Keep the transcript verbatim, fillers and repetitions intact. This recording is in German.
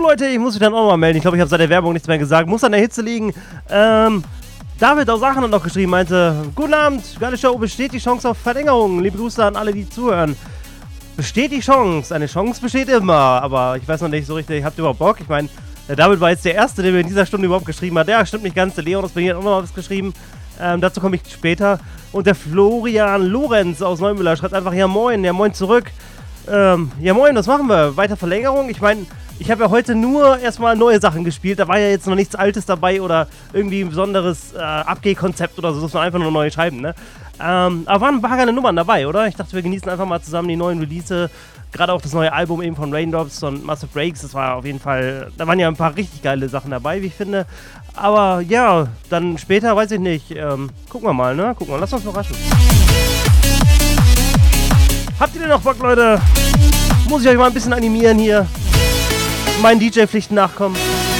Leute, ich muss mich dann auch mal melden. Ich glaube, ich habe seit der Werbung nichts mehr gesagt. Muss an der Hitze liegen. Ähm, David aus Aachen hat noch geschrieben, meinte, guten Abend, geile Show, besteht die Chance auf Verlängerung? Liebe Grüße an alle, die zuhören. Besteht die Chance? Eine Chance besteht immer, aber ich weiß noch nicht so richtig, habt ihr überhaupt Bock? Ich meine, der David war jetzt der Erste, der mir in dieser Stunde überhaupt geschrieben hat. Ja, stimmt nicht ganz, der Leon aus Berlin hat auch noch was geschrieben. Ähm, dazu komme ich später. Und der Florian Lorenz aus Neumüller schreibt einfach, ja moin, ja moin zurück. Ähm, ja moin, was machen wir? Weiter Verlängerung? Ich meine, ich habe ja heute nur erstmal neue Sachen gespielt. Da war ja jetzt noch nichts Altes dabei oder irgendwie ein besonderes äh, Abgehkonzept oder so. Das muss man einfach nur neu schreiben, ne? Ähm, aber waren ein paar geile Nummern dabei, oder? Ich dachte, wir genießen einfach mal zusammen die neuen Release. Gerade auch das neue Album eben von Raindrops und Massive Breaks. Das war auf jeden Fall, da waren ja ein paar richtig geile Sachen dabei, wie ich finde. Aber ja, dann später, weiß ich nicht. Ähm, gucken wir mal, ne? Gucken wir, lass uns überraschen. Habt ihr denn noch Bock, Leute? Muss ich euch mal ein bisschen animieren hier? Meinen D J-Pflichten nachkommen?